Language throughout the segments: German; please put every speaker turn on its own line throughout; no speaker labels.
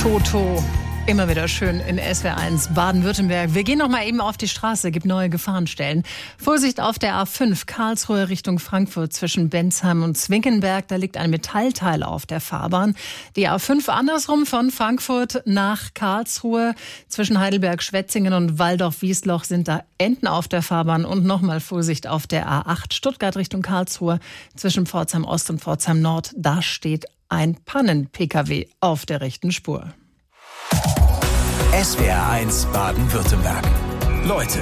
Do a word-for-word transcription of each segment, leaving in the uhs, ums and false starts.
Toto. Immer wieder schön in S W R eins Baden-Württemberg. Wir gehen noch mal eben auf die Straße, gibt neue Gefahrenstellen. Vorsicht auf der A fünf, Karlsruhe Richtung Frankfurt zwischen Bensheim und Zwinkenberg. Da liegt ein Metallteil auf der Fahrbahn. Die A fünf andersrum von Frankfurt nach Karlsruhe. Zwischen Heidelberg, Schwetzingen und Walldorf-Wiesloch sind da Enten auf der Fahrbahn. Und nochmal Vorsicht auf der A acht, Stuttgart Richtung Karlsruhe zwischen Pforzheim Ost und Pforzheim Nord. Da steht ein Pannen-P K W auf der rechten Spur.
S W R eins Baden-Württemberg. Leute.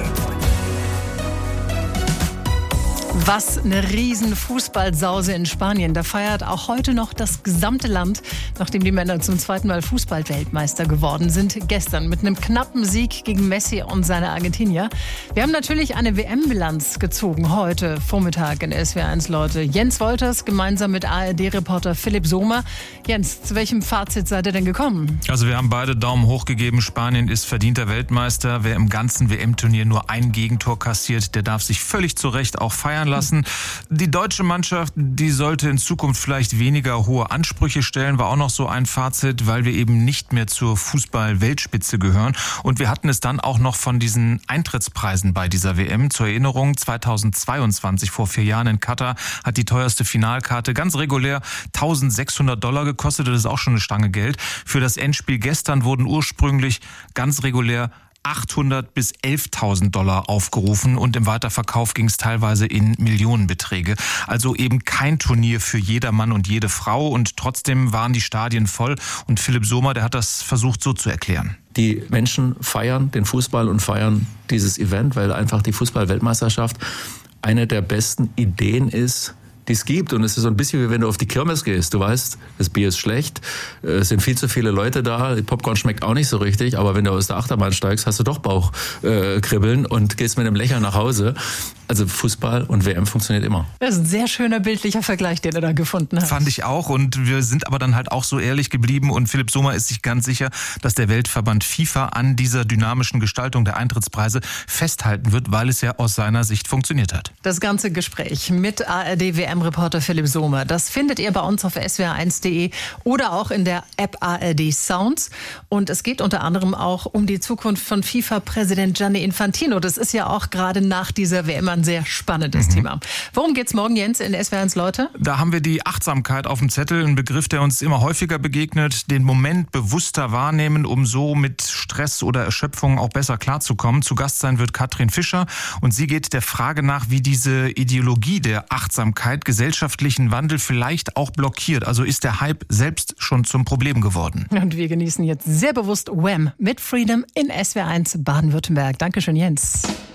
Was eine riesen Fußballsause in Spanien. Da feiert auch heute noch das gesamte Land, nachdem die Männer zum zweiten Mal Fußball-Weltmeister geworden sind. Gestern mit einem knappen Sieg gegen Messi und seine Argentinier. Wir haben natürlich eine W M-Bilanz gezogen heute Vormittag in S W R eins, Leute. Jens Wolters gemeinsam mit A R D-Reporter Philipp Sohmer. Jens, zu welchem Fazit seid ihr denn gekommen?
Also wir haben beide Daumen hoch gegeben. Spanien ist verdienter Weltmeister. Wer im ganzen W M-Turnier nur ein Gegentor kassiert, der darf sich völlig zu Recht auch feiern lassen. Die deutsche Mannschaft, die sollte in Zukunft vielleicht weniger hohe Ansprüche stellen, war auch noch so ein Fazit, weil wir eben nicht mehr zur Fußball-Weltspitze gehören. Und wir hatten es dann auch noch von diesen Eintrittspreisen bei dieser W M. Zur Erinnerung, zweitausendzweiundzwanzig, vor vier Jahren in Katar, hat die teuerste Finalkarte ganz regulär eintausendsechshundert Dollar gekostet. Das ist auch schon eine Stange Geld. Für das Endspiel gestern wurden ursprünglich ganz regulär achthundert bis elftausend Dollar aufgerufen und im Weiterverkauf ging es teilweise in Millionenbeträge. Also eben kein Turnier für jedermann und jede Frau und trotzdem waren die Stadien voll und Philipp Sohmer, der hat das versucht so zu erklären.
Die Menschen feiern den Fußball und feiern dieses Event, weil einfach die Fußball-Weltmeisterschaft eine der besten Ideen ist, die es gibt. Und es ist so ein bisschen wie wenn du auf die Kirmes gehst. Du weißt, das Bier ist schlecht, es sind viel zu viele Leute da, die Popcorn schmeckt auch nicht so richtig, aber wenn du aus der Achterbahn steigst, hast du doch Bauchkribbeln äh, und gehst mit einem Lächeln nach Hause. Also Fußball und W M funktioniert immer.
Das ist ein sehr schöner bildlicher Vergleich, den er da gefunden hat.
Fand ich auch und wir sind aber dann halt auch so ehrlich geblieben und Philipp Sohmer ist sich ganz sicher, dass der Weltverband FIFA an dieser dynamischen Gestaltung der Eintrittspreise festhalten wird, weil es ja aus seiner Sicht funktioniert hat.
Das ganze Gespräch mit A R D-W M-Reporter Philipp Sohmer, das findet ihr bei uns auf S W R eins punkt de oder auch in der App A R D Sounds. Und es geht unter anderem auch um die Zukunft von FIFA-Präsident Gianni Infantino. Das ist ja auch gerade nach dieser W M ein sehr spannendes mhm. Thema. Worum geht's morgen, Jens, in S W R eins, Leute?
Da haben wir die Achtsamkeit auf dem Zettel, ein Begriff, der uns immer häufiger begegnet. Den Moment bewusster wahrnehmen, um so mit Stress oder Erschöpfung auch besser klarzukommen. Zu Gast sein wird Katrin Fischer und sie geht der Frage nach, wie diese Ideologie der Achtsamkeit gesellschaftlichen Wandel vielleicht auch blockiert. Also ist der Hype selbst schon zum Problem geworden.
Und wir genießen jetzt sehr bewusst Wham! Mit Freedom in S W R eins Baden-Württemberg. Dankeschön, Jens.